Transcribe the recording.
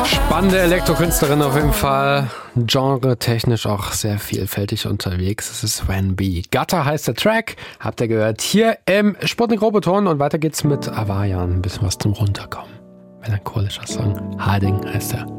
Spannende Elektrokünstlerin auf jeden Fall. Genre-technisch auch sehr vielfältig unterwegs. Es ist When Be. Gutter heißt der Track. Habt ihr gehört hier im Sputnik Roboton. Und weiter geht's mit Avayan. Ein bisschen was zum Runterkommen. Melancholischer Song. Harding heißt er.